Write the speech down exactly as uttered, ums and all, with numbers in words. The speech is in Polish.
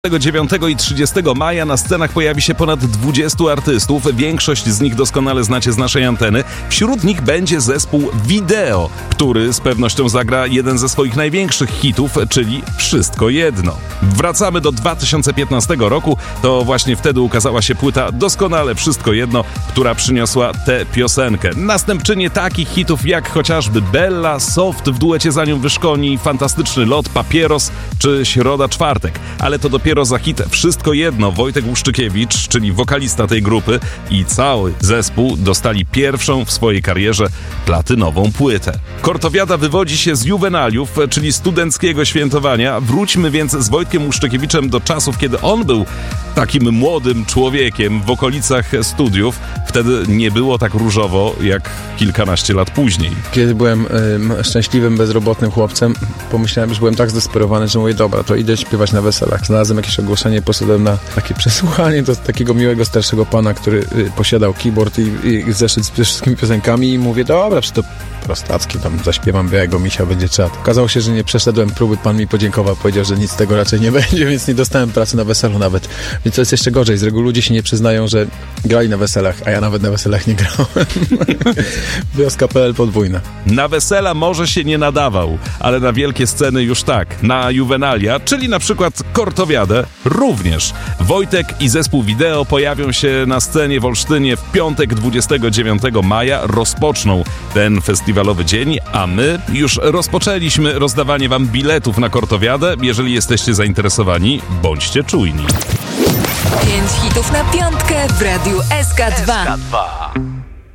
dziewiątego i trzydziestego maja na scenach pojawi się ponad dwudziestu artystów. Większość z nich doskonale znacie z naszej anteny. Wśród nich będzie zespół Video, który z pewnością zagra jeden ze swoich największych hitów, czyli Wszystko Jedno. Wracamy do dwa tysiące piętnastego roku. To właśnie wtedy ukazała się płyta Doskonale Wszystko Jedno, która przyniosła tę piosenkę. Następczynie takich hitów jak chociażby Bella, Soft w duecie za nią Wyszkoni, Fantastyczny Lot, Papieros czy Środa Czwartek. Ale to dopiero Dopiero za hit Wszystko Jedno Wojtek Łuszczykiewicz, czyli wokalista tej grupy, i cały zespół dostali pierwszą w swojej karierze platynową płytę. Kortowiada wywodzi się z juwenaliów, czyli studenckiego świętowania. Wróćmy więc z Wojtkiem Łuszczykiewiczem do czasów, kiedy on był takim młodym człowiekiem w okolicach studiów. Wtedy nie było tak różowo jak kilkanaście lat później. Kiedy byłem y, szczęśliwym, bezrobotnym chłopcem, pomyślałem, że byłem tak zdesperowany, że mówię, dobra, to idę śpiewać na weselach. Znalazłem jakieś ogłoszenie, poszedłem na takie przesłuchanie do takiego miłego starszego pana, który y, posiadał keyboard i, i zeszyt z wszystkimi piosenkami, i mówię, dobra, czy to prostackie, tam zaśpiewam Białego Misia, będzie trzeba. Okazało się, że nie przeszedłem próby, pan mi podziękował, powiedział, że nic z tego raczej nie będzie, więc nie dostałem pracy na weselu nawet. Więc to jest jeszcze gorzej. Z reguły ludzie się nie przyznają, że grali na weselach, a ja nawet na weselach nie grałem. Wioska kropka pe el podwójna. Na wesela może się nie nadawał, ale na wielkie sceny już tak. Na juwenalia, czyli na przykład Kortowiadę, również. Wojtek i zespół Video pojawią się na scenie w Olsztynie w piątek dwudziestego dziewiątego maja. Rozpoczną ten festiwalowy dzień, a my już rozpoczęliśmy rozdawanie wam biletów na Kortowiadę. Jeżeli jesteście zainteresowani, bądźcie czujni. Pięć hitów na piątkę w Radiu S K dwa.